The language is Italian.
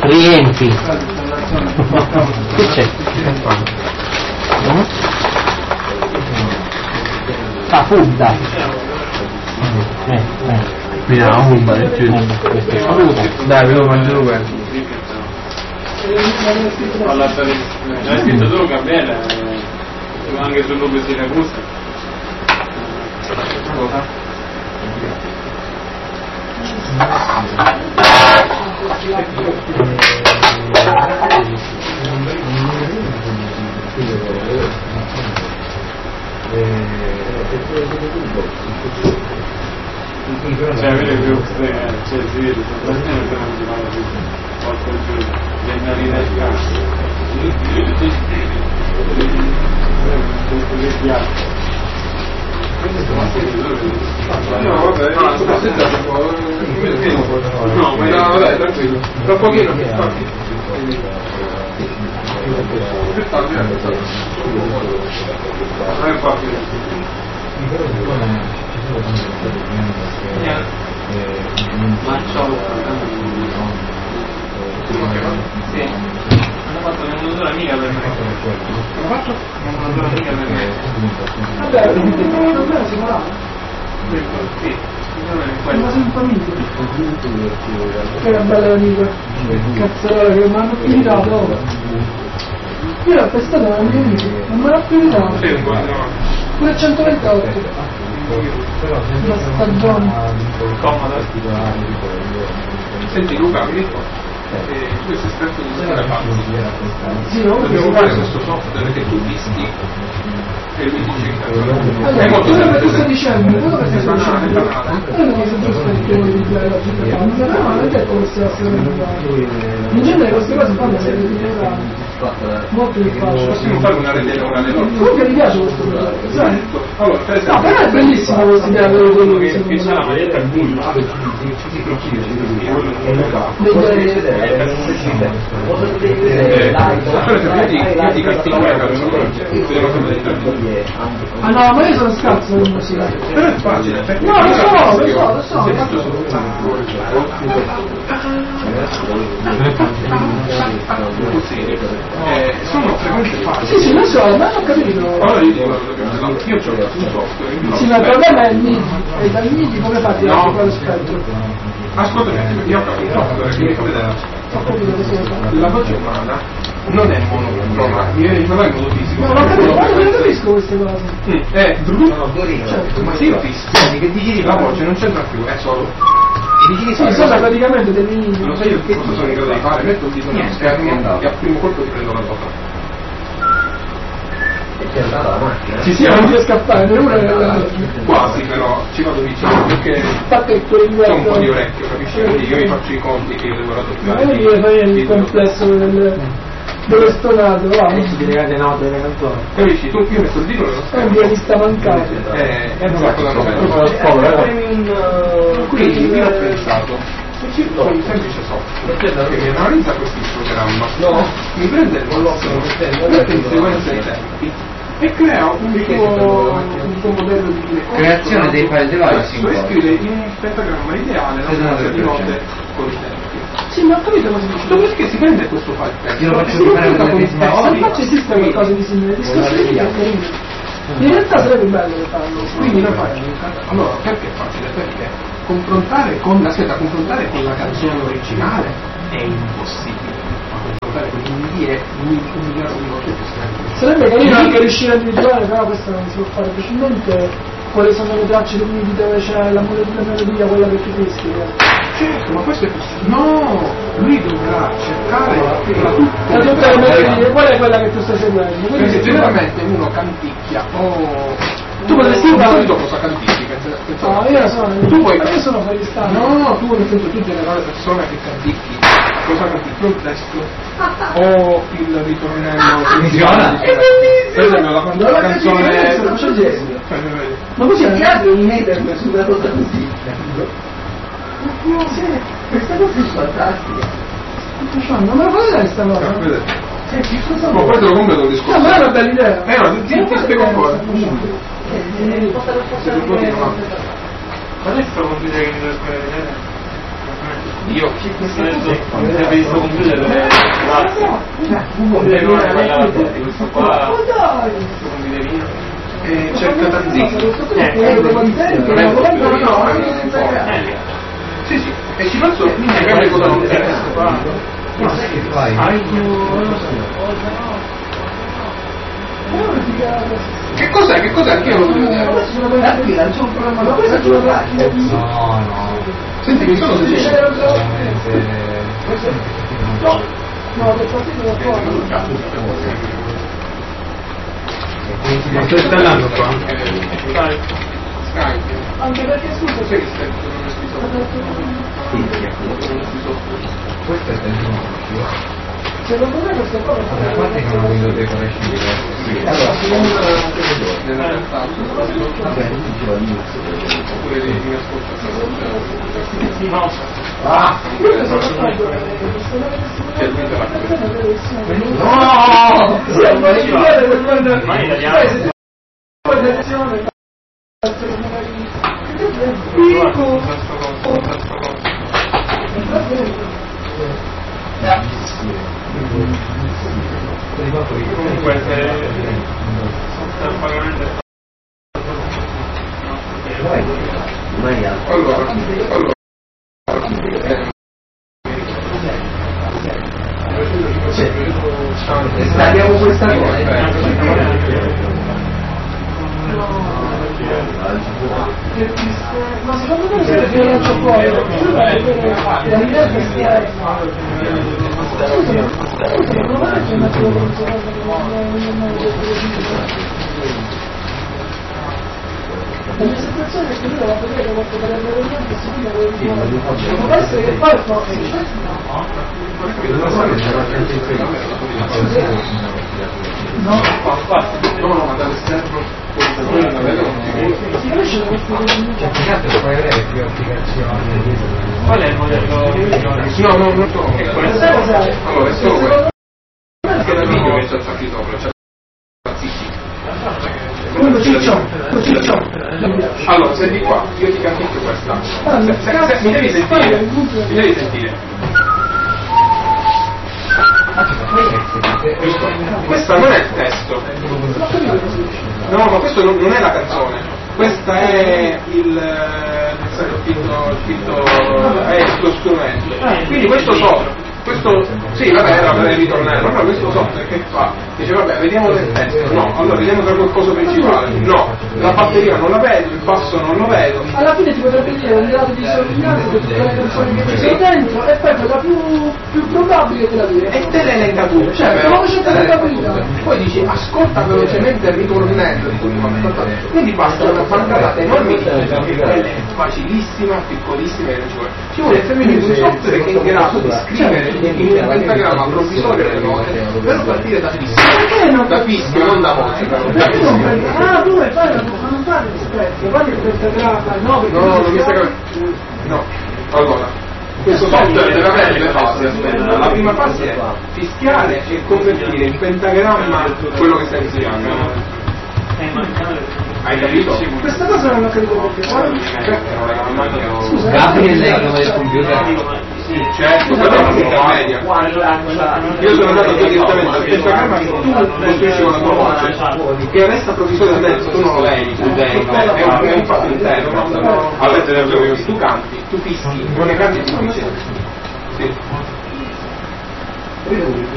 Riempi. Che c'è? Ah, punta. Vediamo, punta, dai, ve lo mangio questo. C'è scritto solo Gabriele, anche sul nome di Ragusa. Cioè, vedi più c'è il video, soprattutto non si parla più qualche giorno, venga lì nel cazzo. Questo che piace. No, vabbè, no, ma dai, tranquillo. Tra pochino che hanno fatto un'ondatura amica per me. Hanno fatto un'ondatura amica per me. Vabbè, non si fa. Sì, ma sei in famiglia. Che era bella amica. Cazzarola che mi hanno più dato. Io l'ho pestato la mia amica, non me l'ha più dato. Pure 128. La stagione comoda. Senti Luca, mi dico questo esperto di sera sì, no? Dobbiamo fare questo software che tu disti e lui dice è molto semplice. Sto dicendo quello che stai facendo quello che è giusto che vuoi dire la città non è detto che sia in genere queste cose fanno sempre molto difficile. Possiamo fare una rete neurale. Comunque mi piace questo progetto, sai? Allora, no, però è bellissima questa idea che sarà vedere al buio. Ah no, ma io sono scazzo di musica. Però è facile. No, lo so. Sono frequenze facili. Sì, lo so, ma ho capito. Allora io dico, io ho un software. Sì, ma il problema è il MIDI. E dal MIDI come fate a fare lo spettro? Ascolta, io ho capito un software che mi fa vedere. La voce umana non è monocrono, ma non è in modo fisico. No, non capisco queste cose. Ma se io fissi, la voce non c'entra più, è solo. Sì, sono praticamente dei mini. Lo sai io che cosa sono in grado di fare? Metto il dito nello schermo e al primo colpo ti prendo la tua. E c'è andata la macchina? Sì, non riesco a fare neppure quasi, però ci vado vicino perché c'ho un po' di orecchio, capisci? Quindi io mi faccio i conti che io devo raddoppiare. Ma io fai il complesso dove stonato, va? Ci ti legate note delle canzoni. Capisci? Tu io metto il dito nello schermo. È un pianista mancato. È un sacco da quindi io ho pensato, se ci do un semplice software che mi analizza questo programma, mi prende il modello, mette in sequenza i tempi e crea un tuo modello di creazione dei file device e scrive in un pentagramma ideale la serie di note con i tempi. Sì, ma ho capito cosa dici. Dopodiché si prende questo file testo. Io lo faccio fare una medesima volta. Ma esiste qualcosa di simile? In realtà sarebbe bello farlo. Quindi lo fai. Allora, perché è facile? Perché confrontare con la canzone originale è impossibile. Ma confrontare con i MIDI è un miliardo di volte più semplice. Sarebbe carino anche riuscire a individuare, però questo non si può fare facilmente. Quali sono le tracce del MIDI dove c'è la melodia, quella che ti fischi? Certo, ma questo è possibile. No, lui dovrà cercare tutte le melodie. Qual è quella che tu stai seguendo? Perché generalmente uno canticchia o tu potresti fare cosa canticchia? No, io sono fuori stato. No, tu nel senso tu generale persona che canticchi. Cosa canticchi? Il testo o il ritornello? Funziona? Per esempio la canzone. Ma così a teatro in meter su una cosa così. Questa cosa è fantastica. Non me lo fai vedere questa cosa? Ma poi te lo completo il discorso. No, ma è una bella idea. No, ti spiego ancora. Adesso vuol dire che mi devo vedere. Io adesso visto concludere le questo qua cerca Tanzini. Sì, sì, e ci penso magari cosa non interessa. Che cos'è? Che cos'è? Che io non No. Senti, mi sono sentito. Ma sto installando qua? Anche perché scusa, sai che stai Questo è il secondo me questa cosa a parte che non ho Windows Decoration diversi. Comunque se installiamo questa cosa. Ma secondo me se lo lancio fuori la mia sensazione è che lui la potrebbe molto per può essere che poi no, ma dall'esterno qual è il modello? no, non so. Allora, è solo questo. Che da video che c'è il partito sopra, c'è allora, senti qua, io ti canticchio questa. Mi devi sentire. Questa non è il testo. No, ma questo non è la canzone. Questa è lo strumento. Quindi questo sì, vabbè, era per il ritornello, però questo software che fa? Dice vabbè, vediamo del testo, no, allora vediamo tra qualcosa principale, no, la batteria non la vedo, il basso non lo vedo. Alla fine ti potrebbe dire un grado di sovrannanza di tutte le canzoni che ci sono dentro e poi quella più probabile te la dire. E te le elenca tu, cioè come c'è te la poi dici ascolta velocemente il ritornello, quindi basta una quantità enorme di facilissima, piccolissima e non ci vuole. Ci vuole effettivamente un software che è in grado di scrivere in un pentagramma provvisorio le note per partire da fischio, da fischio, non da voce. Ah, tu fai non fare rispetto, fai il pentagramma, no, non mi sta no, allora questo software deve avere due fasi, aspetta. La prima fase è fischiare e convertire in pentagramma quello che stai fischiando. Hai capito? Questa cosa non ho capito perché Gabriele lei il nome del computer. certo, quella è una media. Io sono andato direttamente al pentagramma che tu costruisci con la tua voce, che resta provvisorio dentro, tu non lo vedi, è un fatto interno, no? Allora tu canti, tu fischi, non ne canti tu dici. Sì.